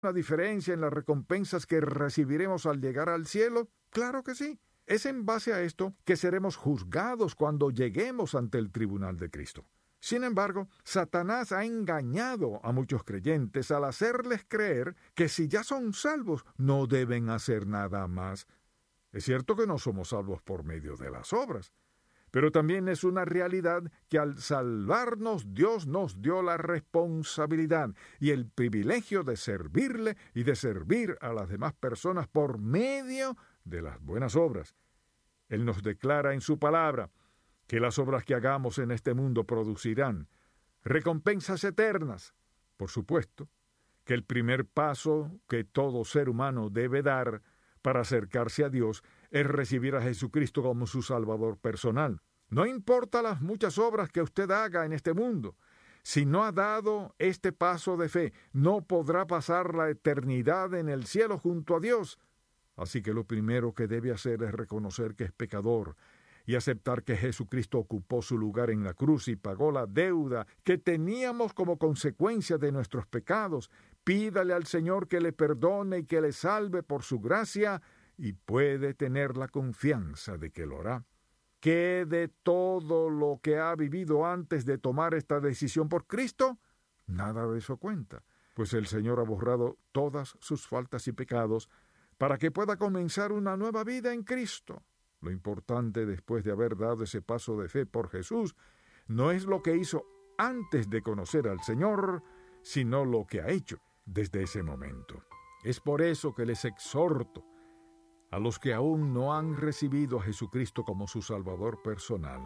una diferencia en las recompensas que recibiremos al llegar al cielo? Claro que sí. Es en base a esto que seremos juzgados cuando lleguemos ante el tribunal de Cristo. Sin embargo, Satanás ha engañado a muchos creyentes al hacerles creer que si ya son salvos, no deben hacer nada más. Es cierto que no somos salvos por medio de las obras, pero también es una realidad que al salvarnos Dios nos dio la responsabilidad y el privilegio de servirle y de servir a las demás personas por medio de las buenas obras. Él nos declara en su palabra que las obras que hagamos en este mundo producirán recompensas eternas. Por supuesto, que el primer paso que todo ser humano debe dar para acercarse a Dios es recibir a Jesucristo como su Salvador personal. No importa las muchas obras que usted haga en este mundo, si no ha dado este paso de fe, no podrá pasar la eternidad en el cielo junto a Dios. Así que lo primero que debe hacer es reconocer que es pecador y aceptar que Jesucristo ocupó su lugar en la cruz y pagó la deuda que teníamos como consecuencia de nuestros pecados. Pídale al Señor que le perdone y que le salve por su gracia, y puede tener la confianza de que lo hará. ¿Qué de todo lo que ha vivido antes de tomar esta decisión por Cristo? Nada de eso cuenta, pues el Señor ha borrado todas sus faltas y pecados para que pueda comenzar una nueva vida en Cristo. Lo importante después de haber dado ese paso de fe por Jesús no es lo que hizo antes de conocer al Señor, sino lo que ha hecho desde ese momento. Es por eso que les exhorto a los que aún no han recibido a Jesucristo como su Salvador personal,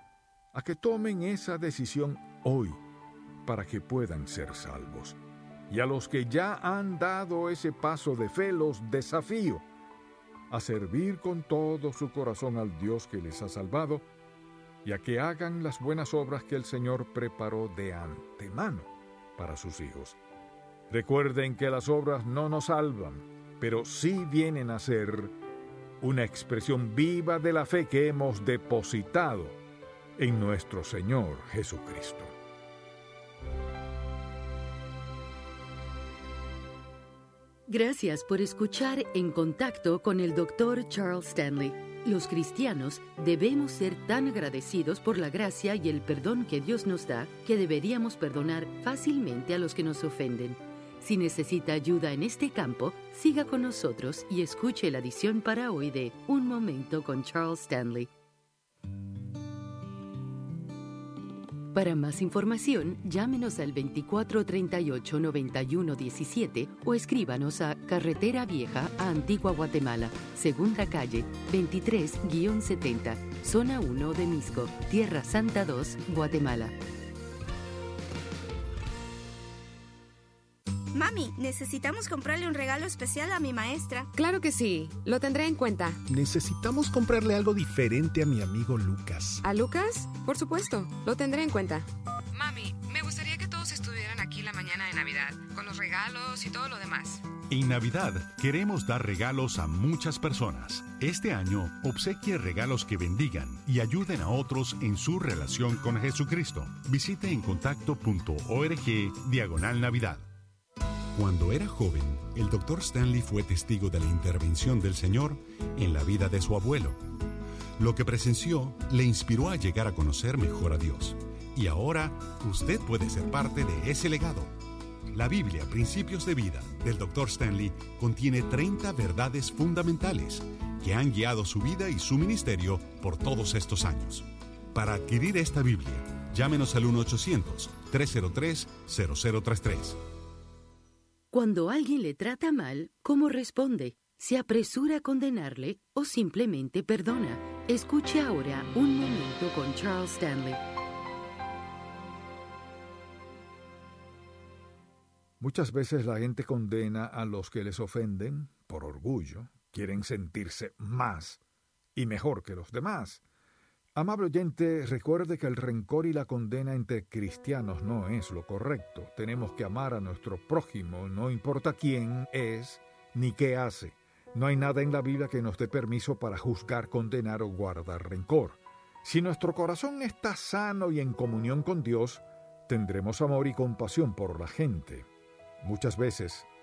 a que tomen esa decisión hoy para que puedan ser salvos. Y a los que ya han dado ese paso de fe, los desafío a servir con todo su corazón al Dios que les ha salvado y a que hagan las buenas obras que el Señor preparó de antemano para sus hijos. Recuerden que las obras no nos salvan, pero sí vienen a ser una expresión viva de la fe que hemos depositado en nuestro Señor Jesucristo. Gracias por escuchar En Contacto con el Dr. Charles Stanley. Los cristianos debemos ser tan agradecidos por la gracia y el perdón que Dios nos da que deberíamos perdonar fácilmente a los que nos ofenden. Si necesita ayuda en este campo, siga con nosotros y escuche la edición para hoy de Un Momento con Charles Stanley. Para más información, llámenos al 2438-9117 o escríbanos a Carretera Vieja a Antigua Guatemala, Segunda Calle, 23-70, Zona 1 de Misco, Tierra Santa 2, Guatemala. Mami, necesitamos comprarle un regalo especial a mi maestra. Claro que sí, lo tendré en cuenta. Necesitamos comprarle algo diferente a mi amigo Lucas. ¿A Lucas? Por supuesto, lo tendré en cuenta. Mami, me gustaría que todos estuvieran aquí la mañana de Navidad, con los regalos y todo lo demás. En Navidad queremos dar regalos a muchas personas. Este año, obsequie regalos que bendigan y ayuden a otros en su relación con Jesucristo. Visite encontacto.org/Navidad. Cuando era joven, el Dr. Stanley fue testigo de la intervención del Señor en la vida de su abuelo. Lo que presenció le inspiró a llegar a conocer mejor a Dios. Y ahora, usted puede ser parte de ese legado. La Biblia, Principios de Vida, del Dr. Stanley, contiene 30 verdades fundamentales que han guiado su vida y su ministerio por todos estos años. Para adquirir esta Biblia, llámenos al 1-800-303-0033. Cuando alguien le trata mal, ¿cómo responde? ¿Se apresura a condenarle o simplemente perdona? Escuche ahora Un Momento con Charles Stanley. Muchas veces la gente condena a los que les ofenden por orgullo, quieren sentirse más y mejor que los demás. Amable oyente, recuerde que el rencor y la condena entre cristianos no es lo correcto. Tenemos que amar a nuestro prójimo, no importa quién es ni qué hace. No hay nada en la Biblia que nos dé permiso para juzgar, condenar o guardar rencor. Si nuestro corazón está sano y en comunión con Dios, tendremos amor y compasión por la gente. Muchas veces